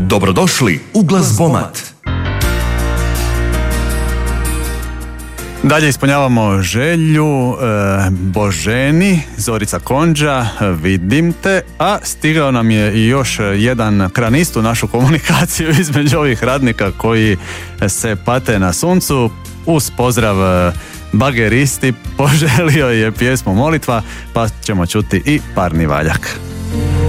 Dobrodošli u Glazbomat. Dalje ispunjavamo želju Boženi, Zorica Konđa, vidim te, a stigao nam je i još jedan kranist u našu komunikaciju između ovih radnika koji se pate na suncu. Uz pozdrav bageristi, poželio je pjesmu Molitva, pa ćemo čuti i Parni valjak.